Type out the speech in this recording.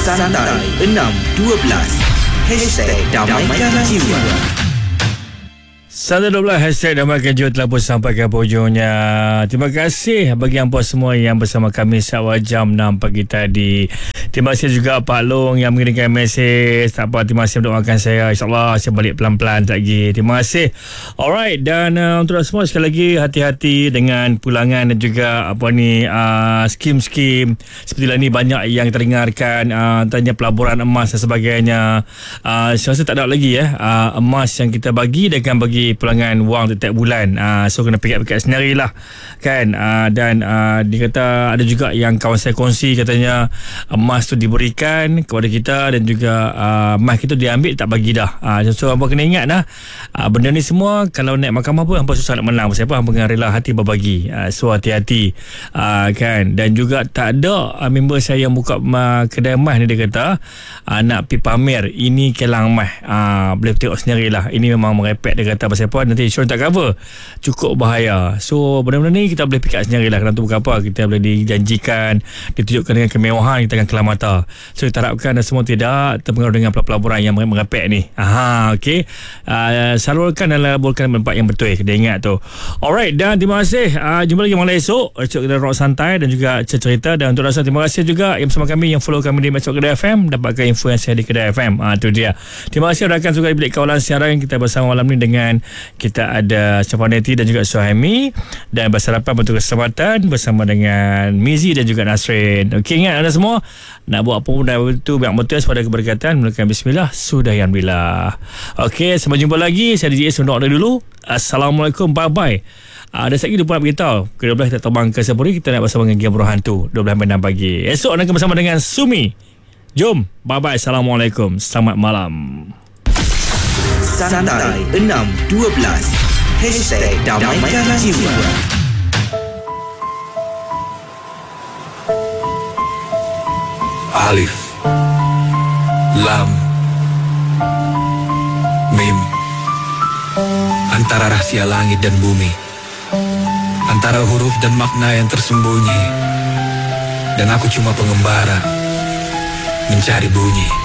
Santai 612 #Damaikan Jiwa. Santai 12 #Damaikan Jiwa telah pun sampai ke hujungnya. Terima kasih bagi hangpa semua yang bersama kami sewaktu jam 6 pagi tadi. Terima kasih juga Pak Long yang mengirimkan mesej. Tak apa, terima kasih mendoakan saya. InsyaAllah saya balik pelan-pelan lagi. Terima kasih. Alright, dan untuk semua sekali lagi hati-hati dengan pulangan dan juga skim-skim seperti ni banyak yang terdengarkan tanya pelaburan emas dan sebagainya. Saya rasa tak ada lagi emas yang kita bagi, dia akan bagi pulangan wang setiap bulan. So kena pikat-pikat sendirilah kan. Dan dia kata ada juga yang kawan saya kongsi, katanya emas tu diberikan kepada kita dan juga emas kita diambil tak bagi dah. So hampa kena ingat benda ni semua kalau naik mahkamah pun hampa susah nak menang. Sebab hampa kena rela hati berbagi. So hati-hati kan. Dan juga tak ada member saya yang buka kedai emas ni, dia kata nak pergi pamer ini kelang emas. Boleh tengok sendirilah. Ini memang merepek, dia kata. Pasal apa, nanti insurans tak cover, cukup bahaya. So benda-benda ni kita boleh pikat sendirilah. Kerana tu bukan apa, kita boleh dijanjikan, ditunjukkan dengan kemewahan, kita akan kelamatan. So kita harapkan semua tidak terpengaruh dengan pelaburan yang merepek ni. Okey. Salurkan dan laburkan tempat yang betul. Kena ingat tu. Alright, dan terima kasih. Jumpa lagi malam esok kita Rock Santai dan juga cerita. Dan untuk rasa terima kasih juga yang bersama kami, yang follow kami di Metro Kedah FM, dapatkan info yang saya di Kedah FM. Tu dia. Terima kasih rakan juga di bilik kawalan siaran. Kita bersama malam ni dengan kita ada Syafaneti dan juga Suhaimi, dan bersarapan untuk keselamatan bersama dengan Mizi dan juga Nasrin. Okey, ingat anda semua nak buat apa pun itu banyak betul pada keberkatan. Mulakan bismillah, sudah yang bila. Okey, sampai jumpa lagi. Saya DJ Sondok dulu. Assalamualaikum, bye bye. Ada lagi 2 nak beritahu. Ke-12 kita terbang ke Sepuri, kita nak bersama dengan Game Berhantu 12 pagi. Esok nak bersama dengan Sumi. Jom, bye bye. Assalamualaikum, selamat malam. Santai 612 #Damaikan Jiwa. Alif, Lam, Mim. Antara rahasia langit dan bumi, antara huruf dan makna yang tersembunyi, dan aku cuma pengembara mencari bunyi.